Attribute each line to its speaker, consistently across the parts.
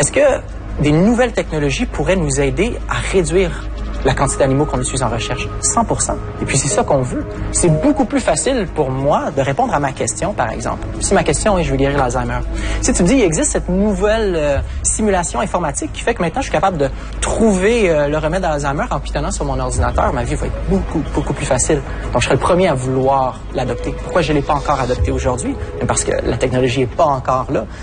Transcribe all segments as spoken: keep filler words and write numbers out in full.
Speaker 1: Est-ce que des nouvelles technologies pourraient nous aider à réduire la quantité d'animaux qu'on utilise en recherche? cent pour cent. Et puis c'est ça qu'on veut. C'est beaucoup plus facile pour moi de répondre à ma question, par exemple. Si ma question est « je veux guérir l'Alzheimer ». Si tu me dis, il existe cette nouvelle euh, simulation informatique qui fait que maintenant je suis capable de trouver euh, le remède à l'Alzheimer en pitonnant sur mon ordinateur, ma vie va être beaucoup, beaucoup plus facile. Donc je serai le premier à vouloir l'adopter. Pourquoi je ne l'ai pas encore adopté aujourd'hui? Parce que la technologie n'est pas encore là.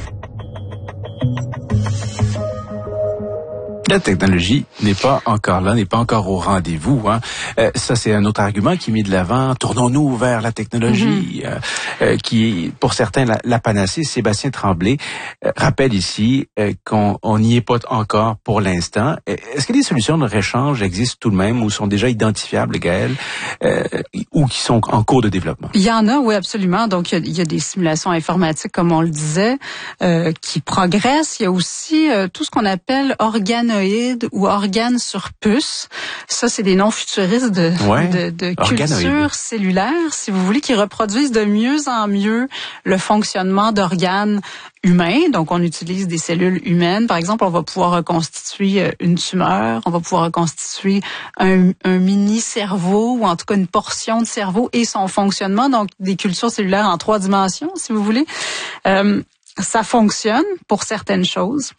Speaker 2: La technologie n'est pas encore là, n'est pas encore au rendez-vous. Hein. Euh, ça, c'est un autre argument qui est mis de l'avant. Tournons-nous vers la technologie, mm-hmm. euh, euh, qui est pour certains la, la panacée. Sébastien Tremblay euh, rappelle ici euh, qu'on n'y est pas encore pour l'instant. Est-ce que des solutions de réchange existent tout de même ou sont déjà identifiables, Gaëlle, euh, ou qui sont en cours de développement?
Speaker 3: Il y en a, oui, absolument. Donc, il y a, il y a des simulations informatiques, comme on le disait, euh, qui progressent. Il y a aussi euh, tout ce qu'on appelle organoïdes ou organes sur puce. Ça, c'est des noms futuristes de, ouais, de, de culture cellulaire, si vous voulez, qui reproduisent de mieux en mieux le fonctionnement d'organes humains. Donc, on utilise des cellules humaines. Par exemple, on va pouvoir reconstituer une tumeur, on va pouvoir reconstituer un, un mini-cerveau ou en tout cas une portion de cerveau et son fonctionnement. Donc, des cultures cellulaires en trois dimensions, si vous voulez. Euh, ça fonctionne pour certaines choses.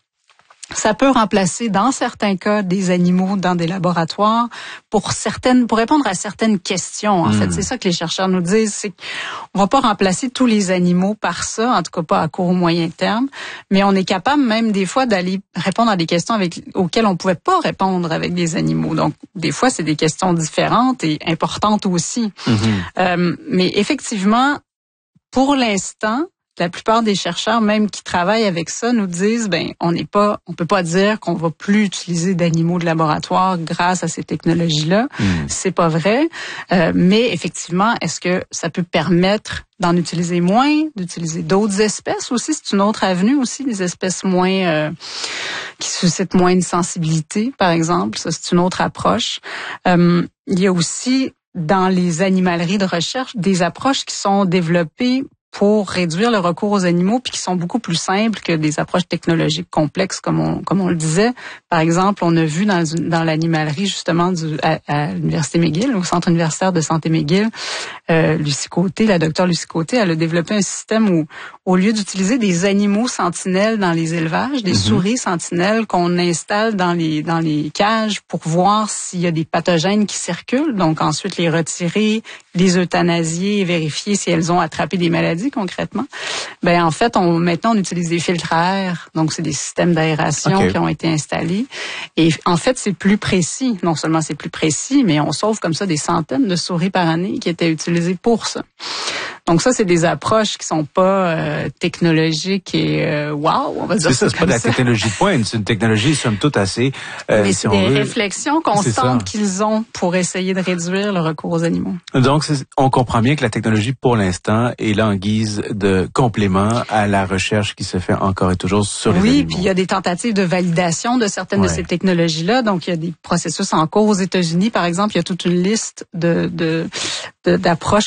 Speaker 3: Ça peut remplacer, dans certains cas, des animaux dans des laboratoires pour certaines, pour répondre à certaines questions. En mmh. fait, c'est ça que les chercheurs nous disent, c'est qu'on va pas remplacer tous les animaux par ça, en tout cas pas à court ou moyen terme, mais on est capable même des fois d'aller répondre à des questions avec auxquelles on pouvait pas répondre avec des animaux. Donc, des fois, c'est des questions différentes et importantes aussi. Mmh. Euh, mais effectivement, pour l'instant, la plupart des chercheurs, même qui travaillent avec ça, nous disent, ben, on n'est pas, on peut pas dire qu'on va plus utiliser d'animaux de laboratoire grâce à ces technologies-là. Mmh. C'est pas vrai. Euh, mais effectivement, est-ce que ça peut permettre d'en utiliser moins, d'utiliser d'autres espèces aussi? C'est une autre avenue aussi, des espèces moins, euh, qui suscitent moins de sensibilité, par exemple. Ça, c'est une autre approche. Euh, il y a aussi, dans les animaleries de recherche, des approches qui sont développées pour réduire le recours aux animaux, puis qui sont beaucoup plus simples que des approches technologiques complexes, comme on comme on le disait. Par exemple, on a vu dans dans l'animalerie justement du, à, à l'université McGill, au Centre universitaire de santé McGill, euh, Lucie Côté, la docteure Lucie Côté, elle a développé un système où, au lieu d'utiliser des animaux sentinelles dans les élevages, des mm-hmm. souris sentinelles qu'on installe dans les dans les cages pour voir s'il y a des pathogènes qui circulent, donc ensuite les retirer, les euthanasier et vérifier si elles ont attrapé des maladies concrètement. Ben en fait, on maintenant on utilise des filtres à air, donc c'est des systèmes d'aération okay. qui ont été installés. Et en fait, c'est plus précis. Non seulement c'est plus précis, mais on sauve comme ça des centaines de souris par année qui étaient utilisées pour ça. Donc ça, c'est des approches qui sont pas euh, technologiques et euh, wow, on va dire.
Speaker 2: C'est ça, c'est pas de la technologie de pointe, c'est une technologie somme toute assez.
Speaker 3: Euh, Mais c'est si des veut, réflexions constantes qu'ils ont pour essayer de réduire le recours aux animaux.
Speaker 2: Donc, c'est, on comprend bien que la technologie, pour l'instant, est là en guise de complément à la recherche qui se fait encore et toujours sur les
Speaker 3: oui,
Speaker 2: animaux.
Speaker 3: Oui, puis il y a des tentatives de validation de certaines ouais. de ces technologies-là. Donc, il y a des processus en cours aux États-Unis, par exemple, il y a toute une liste de, de, de d'approches